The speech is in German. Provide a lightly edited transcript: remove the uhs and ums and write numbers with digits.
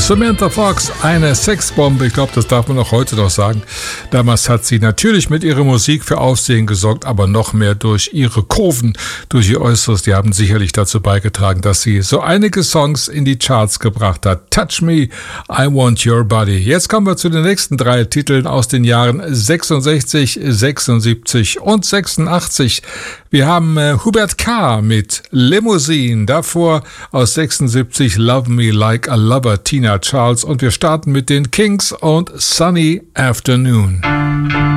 Samantha Fox, eine Sexbombe, ich glaube, das darf man auch heute noch sagen. Damals hat sie natürlich mit ihrer Musik für Aufsehen gesorgt, aber noch mehr durch ihre Kurven, durch ihr Äußeres. Die haben sicherlich dazu beigetragen, dass sie so einige Songs in die Charts gebracht hat. Touch Me, I Want Your Body. Jetzt kommen wir zu den nächsten 3 Titeln aus den Jahren 66, 76 und 86. Wir haben Hubert K. mit Limousine, davor aus 76 Love Me Like a Lover, Tina Charles, und wir starten mit den Kings und Sunny Afternoon.